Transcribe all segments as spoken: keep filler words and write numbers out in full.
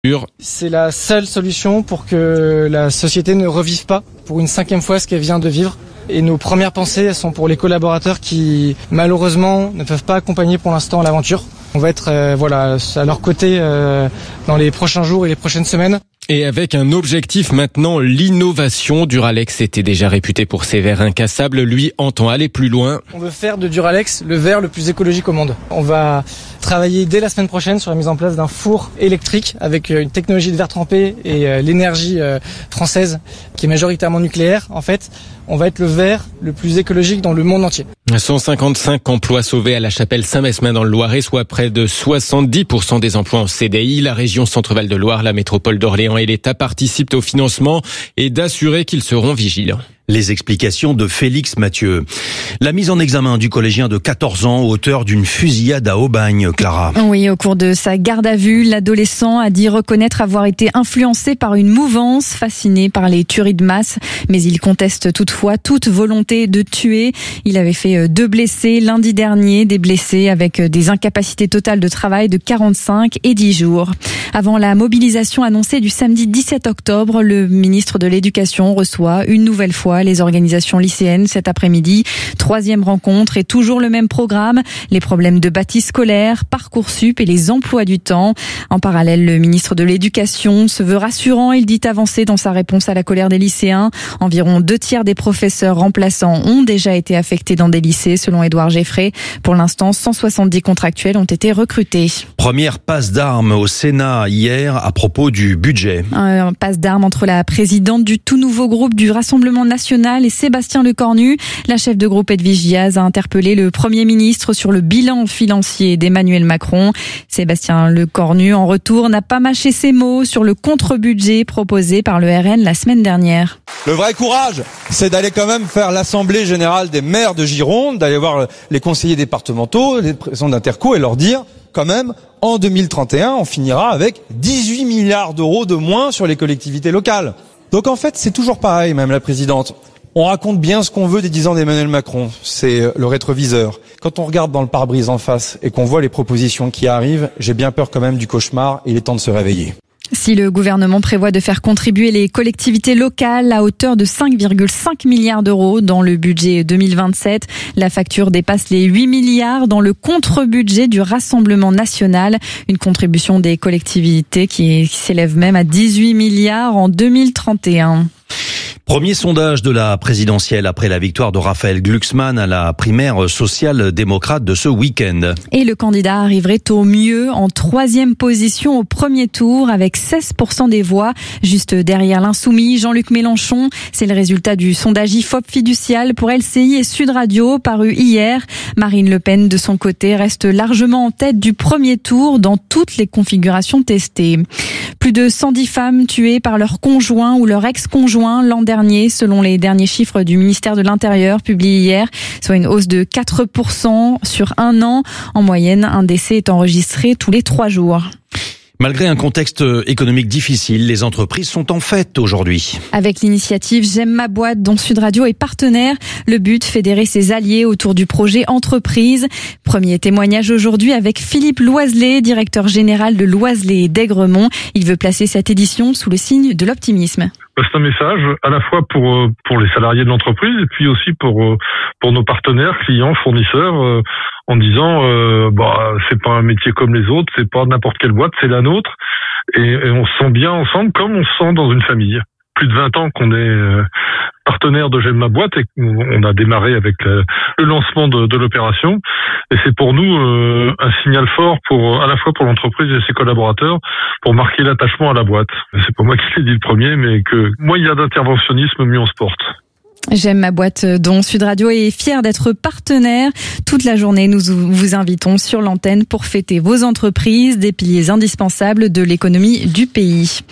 C'est la seule solution pour que la société ne revive pas pour une cinquième fois ce qu'elle vient de vivre. Et nos premières pensées elles sont pour les collaborateurs qui malheureusement ne peuvent pas accompagner pour l'instant l'aventure. On va être euh, voilà à leur côté euh, dans les prochains jours et les prochaines semaines. Et avec un objectif maintenant, l'innovation. Duralex était déjà réputé pour ses verres incassables. Lui entend aller plus loin. On veut faire de Duralex le verre le plus écologique au monde. On va travailler dès la semaine prochaine sur la mise en place d'un four électrique avec une technologie de verre trempé et l'énergie française qui est majoritairement nucléaire. En fait, on va être le verre le plus écologique dans le monde entier. cent cinquante-cinq emplois sauvés à la Chapelle Saint-Mesmin dans le Loiret, soit près de soixante-dix pour cent des emplois en C D I. La région Centre-Val de Loire, la métropole d'Orléans et l'État participent au financement et d'assurer qu'ils seront vigilants. Les explications de Félix Mathieu. La mise en examen du collégien de quatorze ans, auteur d'une fusillade à Aubagne, Clara. Oui, au cours de sa garde à vue, l'adolescent a dit reconnaître avoir été influencé par une mouvance, fasciné par les tueries de masse. Mais il conteste toutefois toute volonté de tuer. Il avait fait deux blessés lundi dernier, des blessés avec des incapacités totales de travail de quarante-cinq et dix jours. Avant la mobilisation annoncée du samedi dix-sept octobre, le ministre de l'Éducation reçoit une nouvelle fois les organisations lycéennes cet après-midi. Troisième rencontre et toujours le même programme. Les problèmes de bâti scolaire, Parcoursup et les emplois du temps. En parallèle, le ministre de l'Éducation se veut rassurant. Il dit avancer dans sa réponse à la colère des lycéens. Environ deux tiers des professeurs remplaçants ont déjà été affectés dans des lycées, selon Édouard Geffray. Pour l'instant, cent soixante-dix contractuels ont été recrutés. Première passe d'armes au Sénat hier à propos du budget. Un passe d'armes entre la présidente du tout nouveau groupe du Rassemblement national et Sébastien Lecornu. La chef de groupe Edwige Diaz a interpellé le Premier ministre sur le bilan financier d'Emmanuel Macron. Sébastien Lecornu, en retour, n'a pas mâché ses mots sur le contre-budget proposé par le R N la semaine dernière. Le vrai courage, c'est d'aller quand même faire l'assemblée générale des maires de Gironde, d'aller voir les conseillers départementaux, les présidents d'Interco et leur dire quand même, en deux mille trente et un, on finira avec dix-huit milliards d'euros de moins sur les collectivités locales. Donc en fait, c'est toujours pareil, Madame la Présidente. On raconte bien ce qu'on veut des dix ans d'Emmanuel Macron. C'est le rétroviseur. Quand on regarde dans le pare-brise en face et qu'on voit les propositions qui arrivent, j'ai bien peur quand même du cauchemar et il est temps de se réveiller. Si le gouvernement prévoit de faire contribuer les collectivités locales à hauteur de cinq virgule cinq milliards d'euros dans le budget deux mille vingt-sept, la facture dépasse les huit milliards dans le contre-budget du Rassemblement national. Une contribution des collectivités qui s'élève même à dix-huit milliards en deux mille trente et un. Premier sondage de la présidentielle après la victoire de Raphaël Glucksmann à la primaire social-démocrate de ce week-end. Et le candidat arriverait au mieux en troisième position au premier tour avec seize pour cent des voix, juste derrière l'insoumis Jean-Luc Mélenchon. C'est le résultat du sondage I F O P fiducial pour L C I et Sud Radio paru hier. Marine Le Pen, de son côté, reste largement en tête du premier tour dans toutes les configurations testées. Plus de cent dix femmes tuées par leur conjoint ou leur ex-conjoint l'an dernier, selon les derniers chiffres du ministère de l'Intérieur publiés hier, soit une hausse de quatre pour cent sur un an. En moyenne, un décès est enregistré tous les trois jours. Malgré un contexte économique difficile, les entreprises sont en fête aujourd'hui. Avec l'initiative J'aime ma boîte dont Sud Radio est partenaire, le but, fédérer ses alliés autour du projet entreprise. Premier témoignage aujourd'hui avec Philippe Loiselet, directeur général de Loiselet et d'Aigremont. Il veut placer cette édition sous le signe de l'optimisme. C'est un message à la fois pour pour les salariés de l'entreprise et puis aussi pour pour nos partenaires, clients, fournisseurs, en disant euh, bah c'est pas un métier comme les autres, c'est pas n'importe quelle boîte, c'est la nôtre et, et on se sent bien ensemble comme on se sent dans une famille. Plus de vingt ans qu'on est euh, partenaire de J'aime ma boîte et on a démarré avec le, le lancement de, de l'opération et c'est pour nous euh, un signal fort pour à la fois pour l'entreprise et ses collaborateurs pour marquer l'attachement à la boîte. C'est pas moi qui l'ai dit le premier, mais que moins il y a d'interventionnisme, mieux on se porte. J'aime ma boîte dont Sud Radio est fier d'être partenaire. Toute la journée, nous vous invitons sur l'antenne pour fêter vos entreprises, des piliers indispensables de l'économie du pays.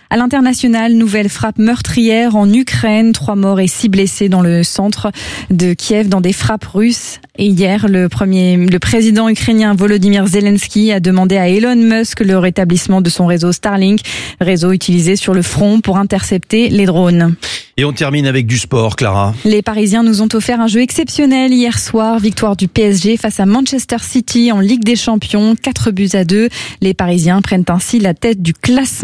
À l'international, nouvelle frappe meurtrière en Ukraine. Trois morts et six blessés dans le centre de Kiev dans des frappes russes. Et hier, le premier, le président ukrainien Volodymyr Zelensky a demandé à Elon Musk le rétablissement de son réseau Starlink, réseau utilisé sur le front pour intercepter les drones. Et on termine avec du sport, Clara. Les Parisiens nous ont offert un jeu exceptionnel hier soir. Victoire du P S G face à Manchester City en Ligue des Champions. quatre buts à deux. Les Parisiens prennent ainsi la tête du classement.